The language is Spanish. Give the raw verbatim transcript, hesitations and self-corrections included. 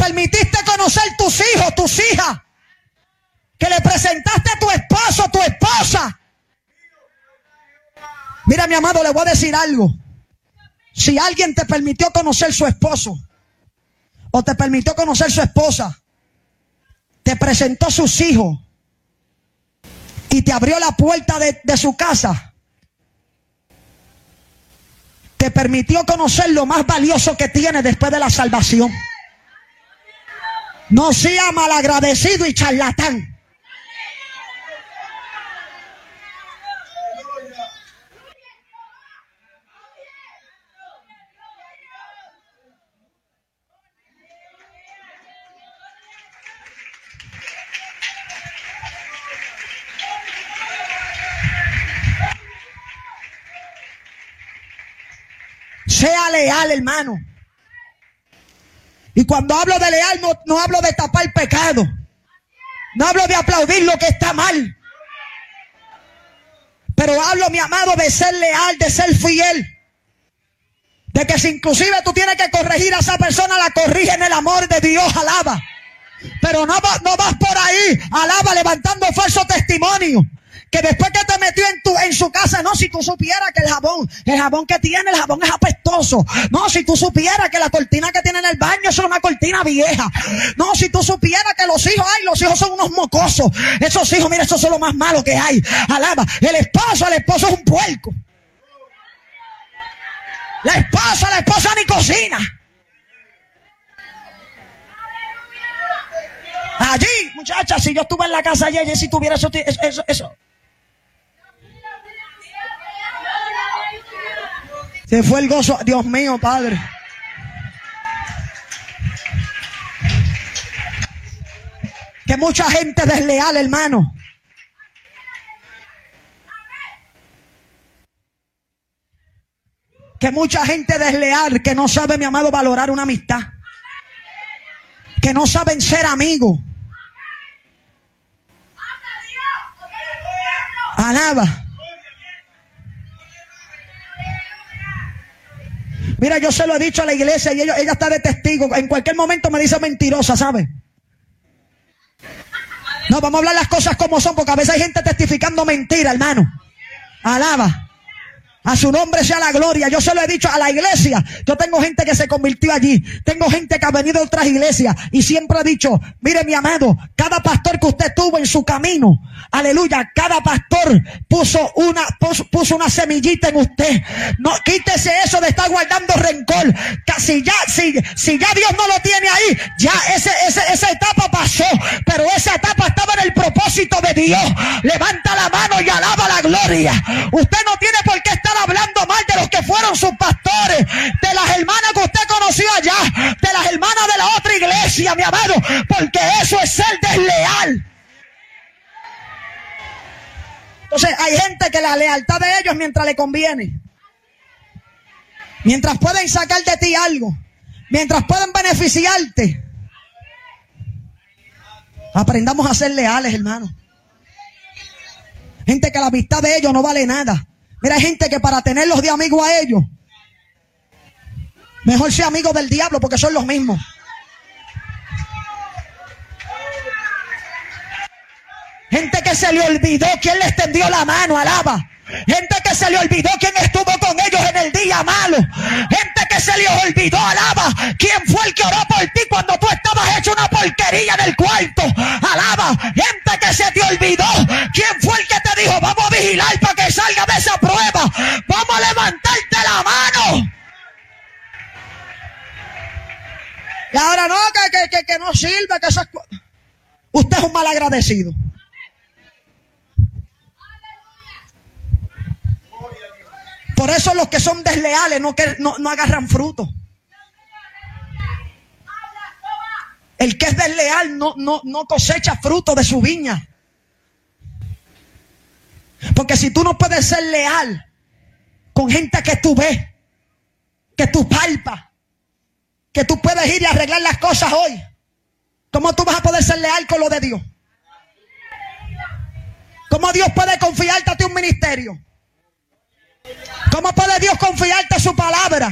permitiste conocer tus hijos, tus hijas, que le presentaste a tu esposo, tu esposa. Mira, mi amado, le voy a decir algo. Si alguien te permitió conocer su esposo o te permitió conocer su esposa, te presentó sus hijos y te abrió la puerta de, de su casa, te permitió conocer lo más valioso que tiene después de la salvación. No sea malagradecido y charlatán. Sea leal, hermano. Y cuando hablo de leal, no, no hablo de tapar pecado. No hablo de aplaudir lo que está mal. Pero hablo, mi amado, de ser leal, de ser fiel. De que si inclusive tú tienes que corregir a esa persona, la corrige en el amor de Dios, alaba. Pero no, va, no vas por ahí, alaba, levantando falso testimonio. Que después que te metió en, tu, en su casa, no, si tú supieras que el jabón, el jabón que tiene, el jabón es apestoso. No, si tú supieras que la cortina que tiene en el baño es una cortina vieja. No, si tú supieras que los hijos, ay, los hijos son unos mocosos. Esos hijos, mira, esos son lo más malo que hay. Alaba, el esposo, el esposo es un puerco. La esposa, la esposa ni cocina. Allí, muchacha, si yo estuve en la casa ayer, y si tuviera eso, eso, eso. Se fue el gozo. Dios mío, Padre. Que mucha gente desleal, hermano. Que mucha gente desleal que no sabe, mi amado, valorar una amistad. Que no saben ser amigos. Alaba. Mira, yo se lo he dicho a la iglesia y ella, ella está de testigo. En cualquier momento me dice mentirosa, ¿sabe? No, vamos a hablar las cosas como son, porque a veces hay gente testificando mentira, hermano. Alaba. A su nombre sea la gloria. Yo se lo he dicho a la iglesia. Yo tengo gente que se convirtió allí. Tengo gente que ha venido de otras iglesias. Y siempre he dicho, mire mi amado, cada pastor que usted tuvo en su camino, aleluya, cada pastor puso una, puso, puso una semillita en usted. No, quítese eso de estar guardando rencor. Si ya, si, si ya Dios no lo tiene ahí, ya ese, ese, esa etapa pasó. Pero esa etapa estaba en el propósito de Dios. Levanta la mano y alaba la gloria. Usted no tiene por qué estar hablando mal de los que fueron sus pastores, de las hermanas que usted conoció allá, de las hermanas de la otra iglesia, mi amado, porque eso es ser desleal. Entonces hay gente que la lealtad de ellos mientras le conviene, mientras pueden sacar de ti algo, mientras pueden beneficiarte. Aprendamos a ser leales, hermano. Gente que la amistad de ellos no vale nada. Mira, hay gente que para tenerlos de amigos a ellos, mejor sea amigo del diablo, porque son los mismos. Gente que se le olvidó quién le extendió la mano, alaba. Gente que se le olvidó quién estuvo con ellos en el día malo. Gente que se le olvidó, alaba, quién fue el que oró por ti cuando tú estabas hecho una porquería en el cuarto. Alaba, gente que se te olvidó quién fue el que te dijo, vamos a vigilar para que salga de esa prueba. Vamos a levantarte la mano. Y ahora no, que, que, que, que no sirve, que esas cosas. Usted es un mal agradecido. Por eso los que son desleales no, que, no, no agarran fruto. El que es desleal no, no, no cosecha fruto de su viña. Porque si tú no puedes ser leal con gente que tú ves, que tú palpas, que tú puedes ir y arreglar las cosas hoy, ¿cómo tú vas a poder ser leal con lo de Dios? ¿Cómo Dios puede confiarte a ti un ministerio? ¿Cómo puede Dios confiarte su palabra?